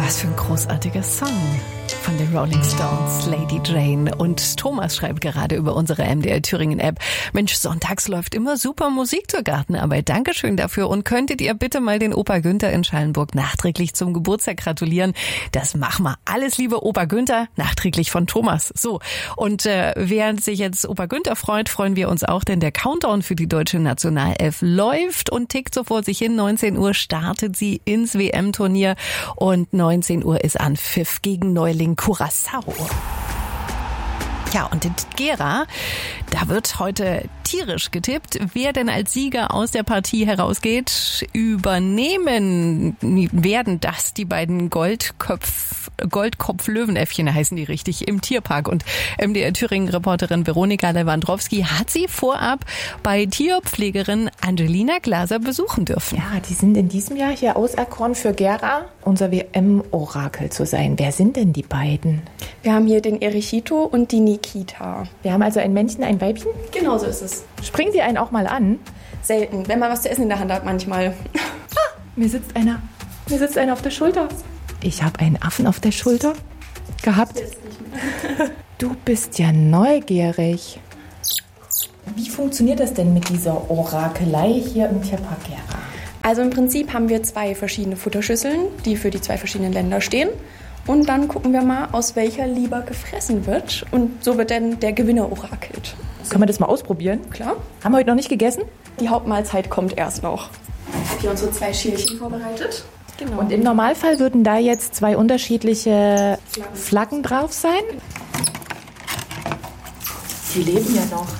Was für ein großartiger Song von den Rolling Stones, Lady Jane. Und Thomas schreibt gerade über unsere MDR Thüringen App: Mensch, sonntags läuft immer super Musik zur Gartenarbeit. Dankeschön dafür. Und könntet ihr bitte mal den Opa Günther in Schallenburg nachträglich zum Geburtstag gratulieren? Das machen wir. Alles Liebe, Opa Günther, nachträglich von Thomas. So, und während sich jetzt Opa Günther freut, freuen wir uns auch, denn der Countdown für die deutsche Nationalelf läuft und tickt so vor sich hin. 19 Uhr startet sie ins WM-Turnier und 19 Uhr ist Anpfiff gegen Neuling Curaçao. Ja, und in Gera, da wird heute tierisch getippt, wer denn als Sieger aus der Partie herausgeht. Übernehmen werden das die beiden Goldkopf-Löwenäffchen, heißen die richtig, im Tierpark. Und MDR Thüringen-Reporterin Veronika Lewandowski hat sie vorab bei Tierpflegerin Angelina Glaser besuchen dürfen. Ja, die sind in diesem Jahr hier auserkoren für Gera, unser WM-Orakel zu sein. Wer sind denn die beiden? Wir haben hier den Erichito und die Nikita. Wir haben also ein Männchen, ein Weibchen? Genau so ist es. Springen Sie einen auch mal an? Selten, wenn man was zu essen in der Hand hat manchmal. Mir sitzt einer auf der Schulter. Ich habe einen Affen auf der Schulter gehabt. Du bist ja neugierig. Wie funktioniert das denn mit dieser Orakelei hier im Tierpark Gera? Also im Prinzip haben wir 2 verschiedene Futterschüsseln, die für die 2 verschiedenen Länder stehen. Und dann gucken wir mal, aus welcher lieber gefressen wird. Und so wird dann der Gewinner orakelt. Können wir das mal ausprobieren? Klar. Haben wir heute noch nicht gegessen? Die Hauptmahlzeit kommt erst noch. Ich habe hier unsere 2 Schälchen vorbereitet. Genau. Und im Normalfall würden da jetzt 2 unterschiedliche Flaggen drauf sein? Die leben ja noch.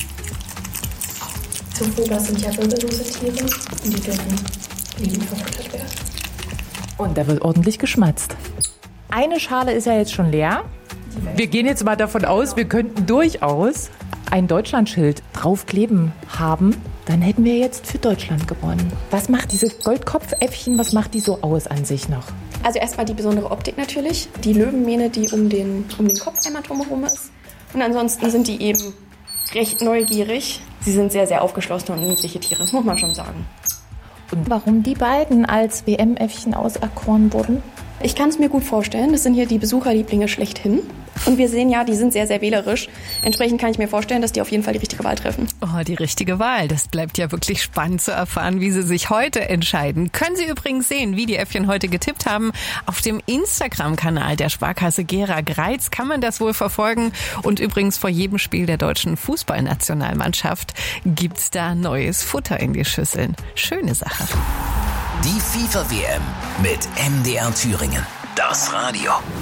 Zum Vogas sind ja wirbellose Tiere und die dürfen lebend verfüttert werden. Und da wird ordentlich geschmatzt. Eine Schale ist ja jetzt schon leer. Wir gehen jetzt mal davon aus, wir könnten durchaus ein Deutschlandschild draufkleben haben. Dann hätten wir jetzt für Deutschland gewonnen. Was macht diese Goldkopfäffchen, was macht die so aus an sich noch? Also erstmal die besondere Optik natürlich. Die Löwenmähne, die um den Kopf einmal drumherum ist. Und ansonsten sind die eben recht neugierig. Sie sind sehr, sehr aufgeschlossene und niedliche Tiere, das muss man schon sagen. Und warum die beiden als WM-Äffchen auserkoren wurden? Ich kann es mir gut vorstellen. Das sind hier die Besucherlieblinge schlechthin. Und wir sehen ja, die sind sehr, sehr wählerisch. Entsprechend kann ich mir vorstellen, dass die auf jeden Fall die richtige Wahl treffen. Oh, die richtige Wahl. Das bleibt ja wirklich spannend zu erfahren, wie sie sich heute entscheiden. Können Sie übrigens sehen, wie die Äffchen heute getippt haben. Auf dem Instagram-Kanal der Sparkasse Gera Greiz kann man das wohl verfolgen. Und übrigens vor jedem Spiel der deutschen Fußballnationalmannschaft gibt's da neues Futter in die Schüsseln. Schöne Sache. Die FIFA-WM mit MDR Thüringen. Das Radio.